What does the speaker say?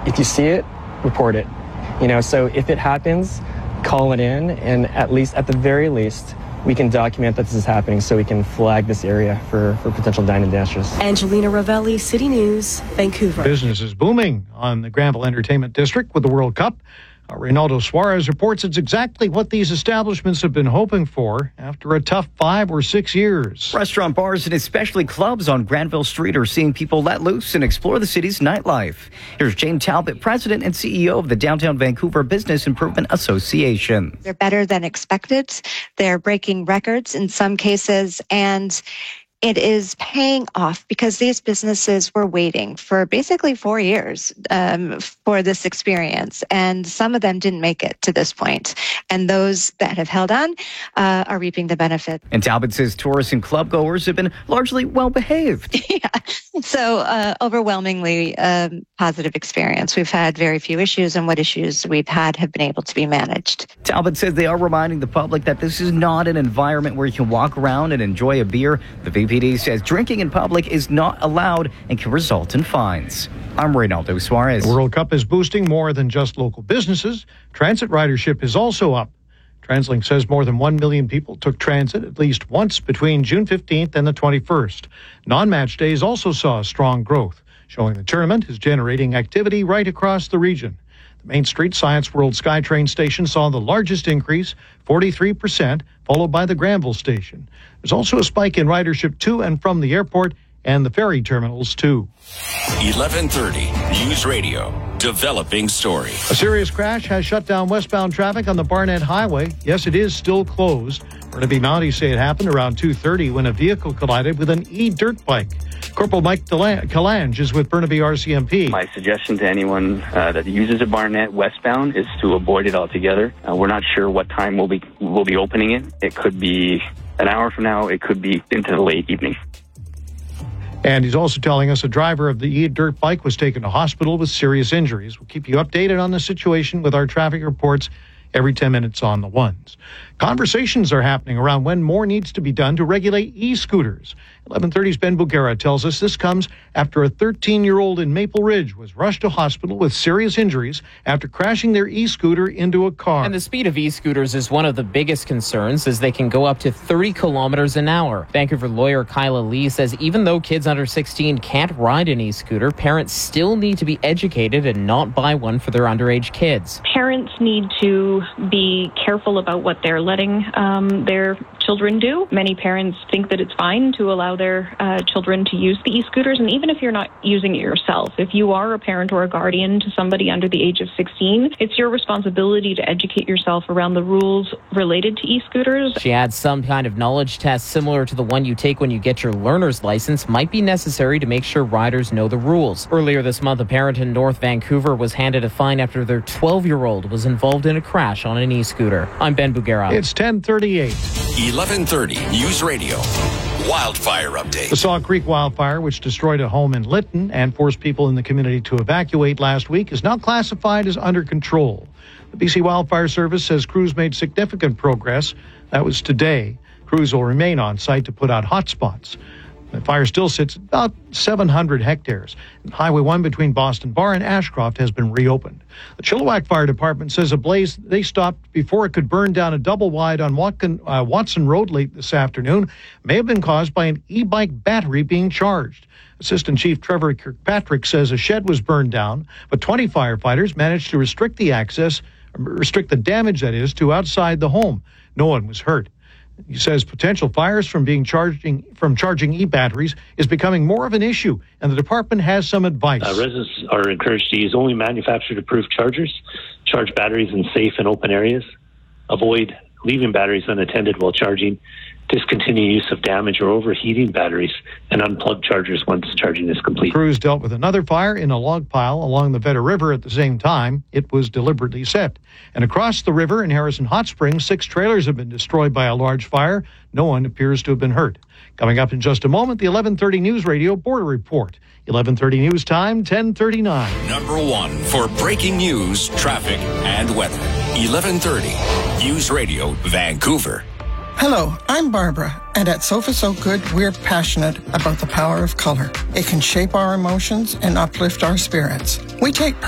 if you see it, report it. So if it happens, call it in, and at the very least, we can document that this is happening so we can flag this area for potential diamond damages. Angelina Ravelli, City News, Vancouver. Business is booming on the Granville Entertainment District with the World Cup. Reynaldo Suarez reports it's exactly what these establishments have been hoping for after a tough 5 or 6 years. Restaurant, bars, and especially clubs on Granville Street are seeing people let loose and explore the city's nightlife. Here's Jane Talbot, President and CEO of the Downtown Vancouver Business Improvement Association. They're better than expected. They're breaking records in some cases, and it is paying off because these businesses were waiting for basically 4 years for this experience, and some of them didn't make it to this point. And those that have held on are reaping the benefit. And Talbot says tourists and club goers have been largely well behaved. Yeah, so overwhelmingly positive experience. We've had very few issues, and what issues we've had have been able to be managed. Talbot says they are reminding the public that this is not an environment where you can walk around and enjoy a beer. The VPD says drinking in public is not allowed and can result in fines. I'm Reynaldo Suarez. The World Cup is boosting more than just local businesses. Transit ridership is also up. TransLink says more than 1 million people took transit at least once between June 15th and the 21st. Non-match days also saw strong growth, showing the tournament is generating activity right across the region. The Main Street Science World SkyTrain station saw the largest increase, 43%, followed by the Granville station. There's also a spike in ridership to and from the airport and the ferry terminals, too. 1130 News Radio, developing story. A serious crash has shut down westbound traffic on the Barnett Highway. Yes, it is still closed. Burnaby Mounties say it happened around 2:30 when a vehicle collided with an e-dirt bike. Corporal Mike Calange is with Burnaby RCMP. My suggestion to anyone that uses a Barnett westbound is to avoid it altogether. We're not sure what time we'll be opening it. It could be an hour from now. It could be into the late evening. And he's also telling us a driver of the e-dirt bike was taken to hospital with serious injuries. We'll keep you updated on the situation with our traffic reports every 10 minutes on the ones. Conversations are happening around when more needs to be done to regulate e-scooters. 1130's Ben Bugera tells us this comes after a 13-year-old in Maple Ridge was rushed to hospital with serious injuries after crashing their e-scooter into a car. And the speed of e-scooters is one of the biggest concerns, as they can go up to 30 kilometers an hour. Vancouver lawyer Kyla Lee says even though kids under 16 can't ride an e-scooter, parents still need to be educated and not buy one for their underage kids. Parents need to be careful about what they're letting their children do. Many parents think that it's fine to allow their children to use the e-scooters, and even if you're not using it yourself, if you are a parent or a guardian to somebody under the age of 16, it's your responsibility to educate yourself around the rules related to e-scooters. She adds some kind of knowledge test similar to the one you take when you get your learner's license might be necessary to make sure riders know the rules. Earlier this month, a parent in North Vancouver was handed a fine after their 12-year-old was involved in a crash on an e-scooter. I'm Ben Bugera. It's 10:38. 1130 News Radio. Wildfire update. The Saw Creek wildfire, which destroyed a home in Lytton and forced people in the community to evacuate last week, is now classified as under control. The BC Wildfire Service says crews made significant progress. That was today. Crews will remain on site to put out hotspots. The fire still sits at about 700 hectares. And Highway 1 between Boston Bar and Ashcroft has been reopened. The Chilliwack Fire Department says a blaze they stopped before it could burn down a double wide on Watson Road late this afternoon may have been caused by an e-bike battery being charged. Assistant Chief Trevor Kirkpatrick says a shed was burned down, but 20 firefighters managed to restrict the damage, that is, to outside the home. No one was hurt. He says potential fires from charging e-batteries is becoming more of an issue, and the department has some advice. Residents are encouraged to use only manufactured-approved chargers, charge batteries in safe and open areas, avoid leaving batteries unattended while charging, discontinue use of damaged or overheating batteries, and unplug chargers once charging is complete. Crews dealt with another fire in a log pile along the Vedder River at the same time. It was deliberately set. And across the river in Harrison Hot Springs, 6 trailers have been destroyed by a large fire. No one appears to have been hurt. Coming up in just a moment, the 1130 News Radio Border Report. 1130 News Time, 10:39. Number 1 for breaking news, traffic, and weather. 1130 News Radio, Vancouver. Hello, I'm Barbara, and at Sofa So Good, we're passionate about the power of color. It can shape our emotions and uplift our spirits. We take